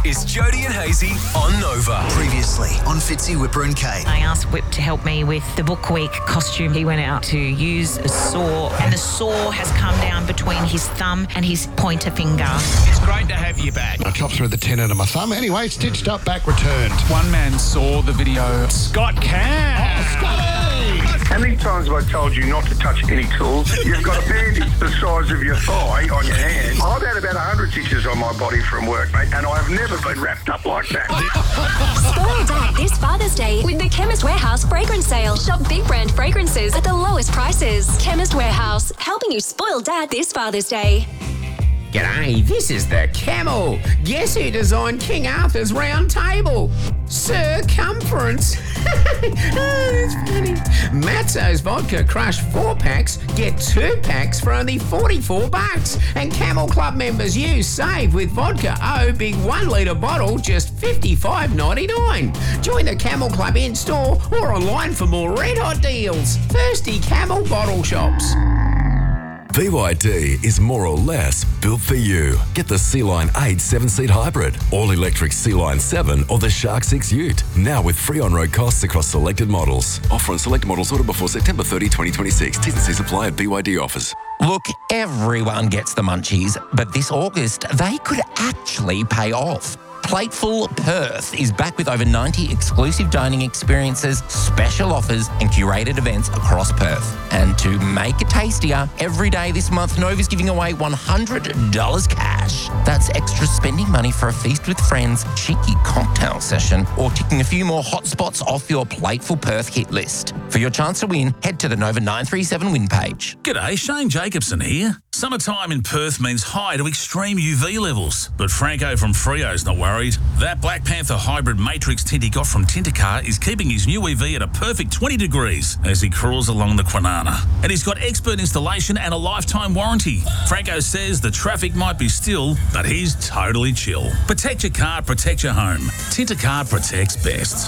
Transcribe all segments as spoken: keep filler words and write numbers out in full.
It's Jody and Hazy on Nova. Previously on Fitzy, Whipper and Kate. I asked Whip to help me with the Book Week costume. He went out to use a saw, and the saw has come down between his thumb and his pointer finger. It's great to have you back. I chopped through the tendon of my thumb. Anyway, stitched up, back returned. One man saw the video. Scott Cam. Oh, Scotty! How many times have I told you not to touch any tools? You've got a bandage the size of your thigh on your hand. I've had about one hundred stitches on my body from work, mate, and I've never been wrapped up like that. Spoil Dad this Father's Day with the Chemist Warehouse fragrance sale. Shop big brand fragrances at the lowest prices. Chemist Warehouse, helping you spoil Dad this Father's Day. G'day, this is the Camel. Guess who designed King Arthur's Round Table? Circumference. Oh, that's funny. Matzo's Vodka Crush four packs get two packs for only forty-four bucks. And Camel Club members use save with Vodka O Big one litre bottle, just fifty-five ninety-nine. Join the Camel Club in store or online for more red hot deals. Thirsty Camel Bottle Shops. B Y D is more or less built for you. Get the Sea-Line eight seven-seat hybrid, all-electric Sea-Line seven or the Shark six Ute. Now with free on-road costs across selected models. Offer on select models order before September thirtieth, twenty twenty-six. T's and C's apply at B Y D offers. Look, everyone gets the munchies, but this August, they could actually pay off. Plateful Perth is back with over ninety exclusive dining experiences, special offers and curated events across Perth. And to make it tastier, every day this month, Nova's giving away one hundred dollars cash. That's extra spending money for a feast with friends, cheeky cocktail session, or ticking a few more hot spots off your Plateful Perth hit list. For your chance to win, head to the Nova nine three seven win page. G'day, Shane Jacobson here. Summertime in Perth means high to extreme U V levels, but Franco from Freo's not worried. That Black Panther hybrid matrix tint he got from Tintercar is keeping his new E V at a perfect twenty degrees as he crawls along the Kwinana. And he's got expert installation and a lifetime warranty. Franco says the traffic might be still, but he's totally chill. Protect your car, protect your home. Tintercar protects best.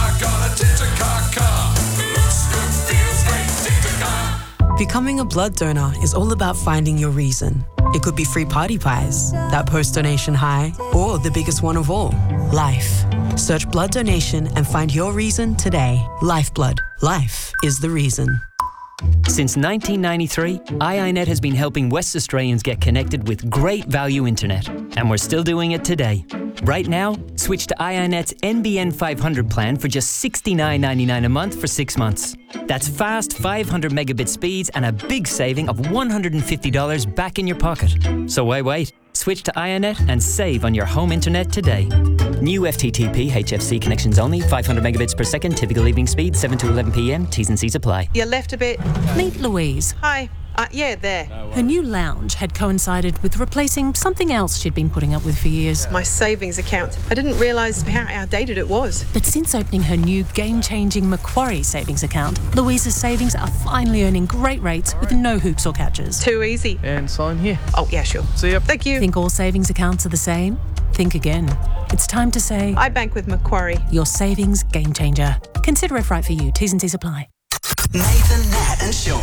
Becoming a blood donor is all about finding your reason. It could be free party pies, that post-donation high, or the biggest one of all, life. Search blood donation and find your reason today. Lifeblood. Life is the reason. Since nineteen ninety-three, I I net has been helping West Australians get connected with great value internet, and we're still doing it today. Right now, switch to I I net's N B N five hundred plan for just sixty-nine ninety-nine a month for six months. That's fast five hundred megabit speeds and a big saving of one hundred fifty dollars back in your pocket. So why wait? Switch to I I net and save on your home internet today. New F T T P H F C connections only, five hundred megabits per second, typical evening speed, seven to eleven p.m, T's and C's apply. You left a bit. Meet Louise. Hi. Uh, yeah, there. Her new lounge had coincided with replacing something else she'd been putting up with for years. My savings account. I didn't realise how outdated it was. But since opening her new game-changing Macquarie savings account, Louise's savings are finally earning great rates with no hoops or catches. Too easy. And sign here. Oh, yeah, sure. See ya. Thank you. Think all savings accounts are the same? Think again. It's time to say... I bank with Macquarie. Your savings game changer. Consider if right for you. T's and C's apply. Nathan, Nat and Sean.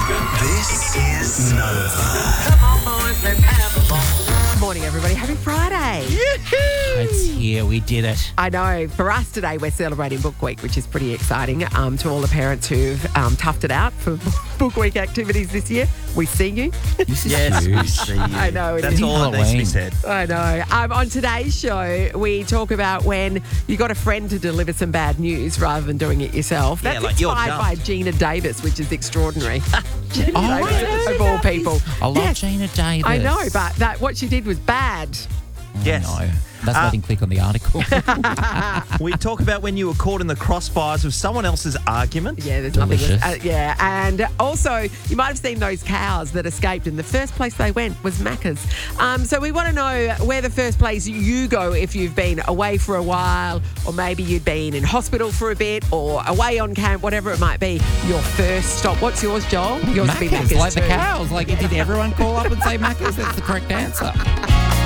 This is Nova. Come on, boys, let's have a ball. Morning, everybody. Happy Friday. It's here. We did it. I know. For us today, we're celebrating Book Week, which is pretty exciting. Um, to all the parents who've um, toughed it out for Book Week activities this year, we see you. This is yes, huge. We see you. I know. It That's is. all that needs to be said. I know. Um, on today's show, we talk about when you got a friend to deliver some bad news rather than doing it yourself. Yeah, That's like you're inspired by dumped. Gina Davis, which is extraordinary. Gina Oh, Davis, I of all people. I love Yes. Gina Davis. I know, but that what she did was bad. Yes. No, that's Uh, letting click on the article. We talk about when you were caught in the crossfires of someone else's argument. Yeah, there's Delicious. nothing. Uh, yeah, and also you might have seen those cows that escaped, and the first place they went was Macca's. Um, so we want to know where the first place you go if you've been away for a while, or maybe you've been in hospital for a bit, or away on camp, whatever it might be. Your first stop. What's yours, Joel? Yours would be Macca's, Macca's like too. the cows. Like, did everyone call up and say Macca's? That's the correct answer.